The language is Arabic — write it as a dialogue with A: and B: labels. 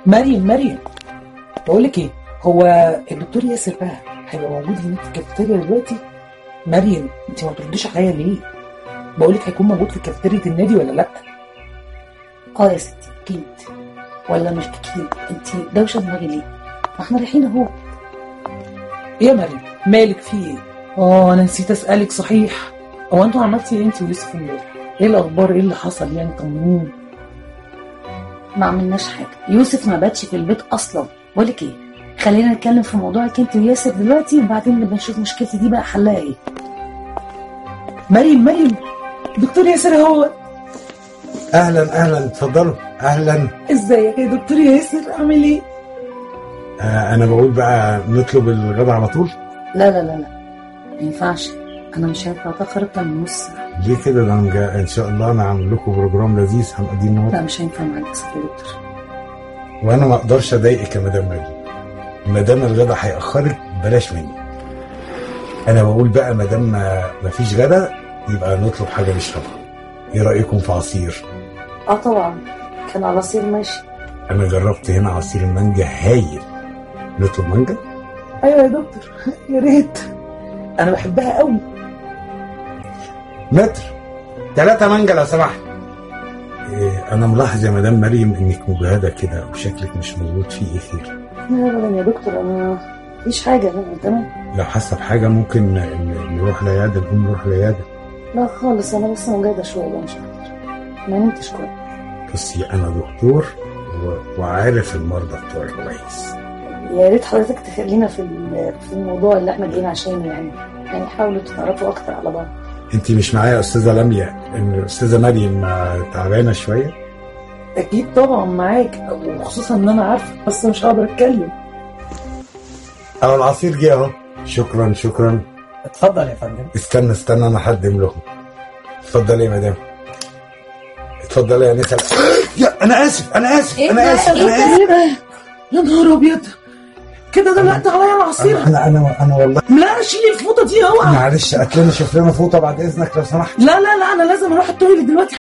A: مريم، بقول لك ايه، هو الدكتور ياسر بقى هيبقى موجود هناك في الكافيتيريا دلوقتي؟ مريم انت ما بترديش عليا ليه؟ بقول لك هيكون موجود في كافيتيريا النادي ولا لا؟
B: يا ستي اكيد، ولا مش اكيد؟ انت دوشه دماغي ليه؟ ما احنا رايحين اهو.
A: ايه يا مريم مالك في ايه؟ انا نسيت اسالك صحيح، هو انتوا عملتي ايه انت ويوسف امبارح؟ ايه الاخبار؟ ايه اللي حصل يعني؟ طمنيني.
B: ما عملناش حاجه، يوسف ما باتش في البيت اصلا. بقول لك ايه، خلينا نتكلم في موضوعك انت وياسر دلوقتي، وبعدين نبقى نشوف مشكلتي دي بقى حلها ايه.
A: مريم دكتور ياسر اهو.
C: اهلا اتفضلوا. اهلا.
A: ازيك يا دكتور ياسر، عامل ايه؟
C: انا بقول بقى نطلب الغدا على طول.
B: لا لا لا لا، ما ينفعش، انا مش هينفع اتاخر اكتر من نص ساعه.
C: ليه كده؟ ده ان شاء الله انا عامل لكم بروجرام لذيذ هنقضيه النهارده.
B: لا مش هينفع معاك يا دكتور.
C: وانا ما اقدرش اضايقك يا مدام مريم، ما دام الغدا هيأخرك بلاش مني. انا بقول بقى ما دام ما فيش غدا يبقى نطلب حاجه نشربها. ايه رايكم في عصير؟
B: طبعا، كان عصير ماشي.
C: انا جربت هنا عصير المانجا هايل. نطلب مانجا؟
A: ايوه يا دكتور يا ريت، انا بحبها قوي.
C: متر 3 مانجا لو سمحت. انا ملاحظ يا مدام مريم انك مجهده كده وشكلك مش مظبوط، فيه ايه خير؟
B: لا ابدا يا دكتور، انا مفيش حاجه، انا تمام.
C: لو حاسه بحاجه ممكن نروح العياده، نقوم نروح العياده.
B: لا خالص، انا بس مجهده شويه مش اكتر، ما نمتش كويس.
C: بصي انا دكتور وعارف المرضى بتوعي كويس.
B: يا ريت حضرتك تخلينا في الموضوع اللي احنا جايين عشانه، يعني حاولوا تتعرفوا اكتر على بعض.
C: انت مش معايا يا استاذه لميا ان الاستاذه مريم تعبانه شويه؟
A: اكيد طبعا معاك، وخصوصا ان انا عارفه بس مش هقدر اتكلم.
C: العصير جه اهو. شكرا.
A: اتفضل يا فندم.
C: استنى انا هقدم لهم. اتفضلي يا مدام. اتفضلي يا نسا. انا اسف
B: إيه
A: يا نهار ابيض، كده دلقت عليا العصير.
C: انا والله.
A: لا شيل الفوطه دي اوعى.
C: معلش، اكلنا شوف لنا فوطه بعد اذنك لو سمحت.
A: لا انا لازم اروح التويليت دلوقتي